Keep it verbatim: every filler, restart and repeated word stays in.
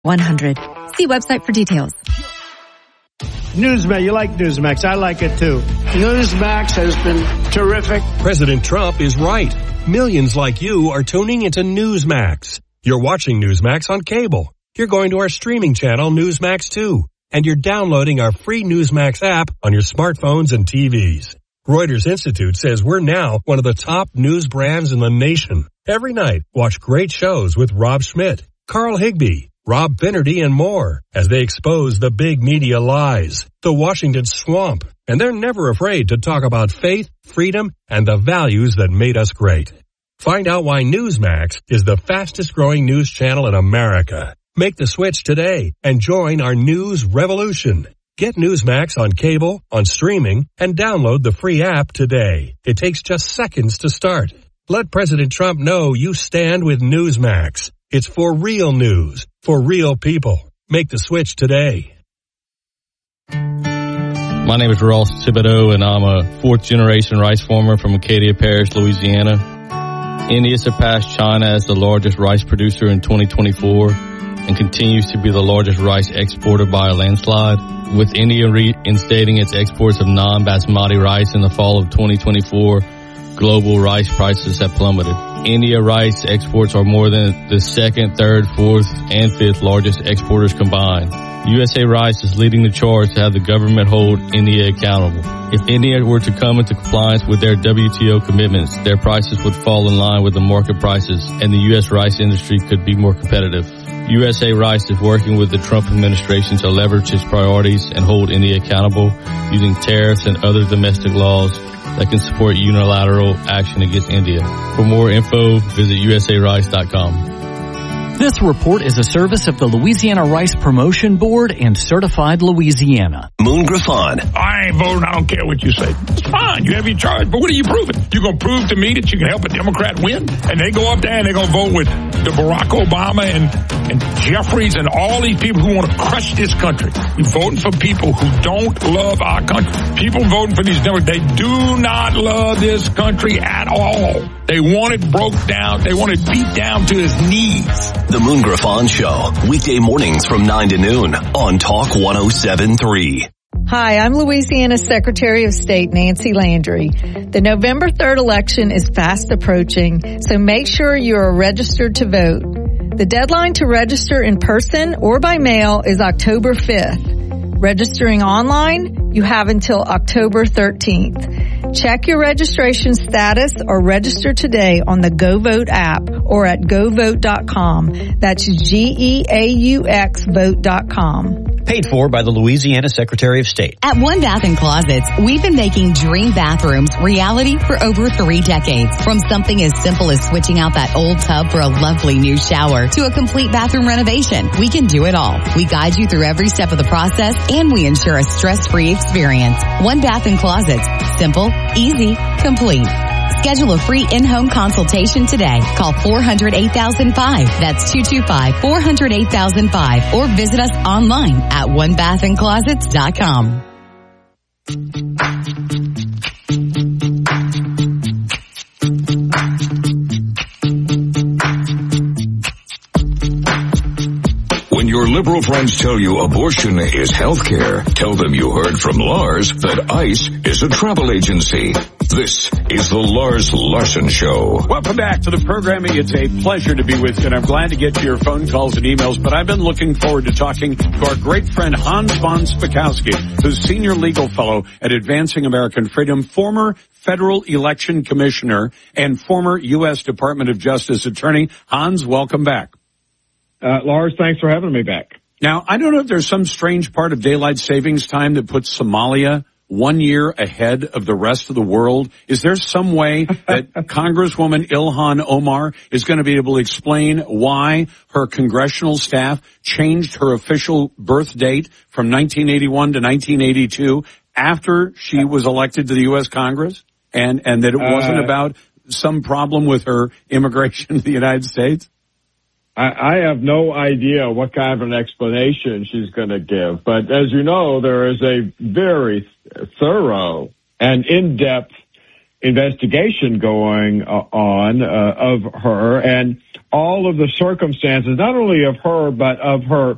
one hundred. See website for details. Newsmax, you like Newsmax. I like it too. Newsmax has been terrific. President Trump is right. Millions like you are tuning into Newsmax. You're watching Newsmax on cable. You're going to our streaming channel, Newsmax two. And you're downloading our free Newsmax app on your smartphones and T Vs. Reuters Institute says we're now one of the top news brands in the nation. Every night, watch great shows with Rob Schmidt, Carl Higbie, Rob Finnerty, and more as they expose the big media lies, the Washington swamp, and they're never afraid to talk about faith, freedom, and the values that made us great. Find out why Newsmax is the fastest growing news channel in America. Make the switch today and join our news revolution. Get Newsmax on cable, on streaming, and download the free app today. It takes just seconds to start. Let President Trump know you stand with Newsmax. It's for real news, for real people. Make the switch today. My name is Ross Thibodeau, and I'm a fourth-generation rice farmer from Acadia Parish, Louisiana. India surpassed China as the largest rice producer in twenty twenty-four and continues to be the largest rice exporter by a landslide, with India reinstating its exports of non-basmati rice in the fall of twenty twenty-four. Global rice prices have plummeted. India rice exports are more than the second, third, fourth, and fifth largest exporters combined. U S A Rice is leading the charge to have the government hold India accountable. If India were to come into compliance with their W T O commitments, their prices would fall in line with the market prices, and the U S rice industry could be more competitive. U S A Rice is working with the Trump administration to leverage its priorities and hold India accountable using tariffs and other domestic laws that can support unilateral action against India. For more info, visit U S A rice dot com. This report is a service of the Louisiana Rice Promotion Board and Certified Louisiana. Moon Griffon. I ain't voting. I don't care what you say. It's fine. You have your charge. But what are you proving? You're going to prove to me that you can help a Democrat win? And they go up there and they're going to vote with the Barack Obama and, and Jeffries and all these people who want to crush this country. You're voting for people who don't love our country. People voting for these Democrats, they do not love this country at all. They want it broke down. They want it beat down to his knees. The Moon Griffon Show, weekday mornings from nine to noon on Talk one oh seven point three. Hi, I'm Louisiana's Secretary of State, Nancy Landry. The November third election is fast approaching, so make sure you are registered to vote. The deadline to register in person or by mail is October fifth. Registering online, you have until October thirteenth. Check your registration status or register today on the GoVote app or at go vote dot com. That's G E A U X vote dot com. Paid for by the Louisiana Secretary of State. At One Bath and Closets, we've been making dream bathrooms reality for over three decades. From something as simple as switching out that old tub for a lovely new shower to a complete bathroom renovation, we can do it all. We guide you through every step of the process, and we ensure a stress-free experience. One Bath and Closets. Simple, easy, complete. Schedule a free in-home consultation today. Call four hundred, eight thousand five. That's two two five, four hundred, eight thousand five. Or visit us online at one bath and closets dot com. When your liberal friends tell you abortion is health care, tell them you heard from Lars that ICE is a travel agency. This is the Lars Larson Show. Welcome back to the program. It's a pleasure to be with you, and I'm glad to get to your phone calls and emails, but I've been looking forward to talking to our great friend Hans von Spakovsky, who's Senior Legal Fellow at Advancing American Freedom, former Federal Election Commissioner, and former U S Department of Justice Attorney. Hans, welcome back. Uh, Lars, thanks for having me back. Now, I don't know if there's some strange part of daylight savings time that puts Somalia one year ahead of the rest of the world. Is there some way that Congresswoman Ilhan Omar is going to be able to explain why her congressional staff changed her official birth date from nineteen eighty-one to nineteen eighty-two after she was elected to the U S Congress, and, and that it wasn't uh, about some problem with her immigration to the United States? I, I have no idea what kind of an explanation she's going to give. But as you know, there is a very thorough and in-depth investigation going uh, on uh, of her and all of the circumstances, not only of her, but of her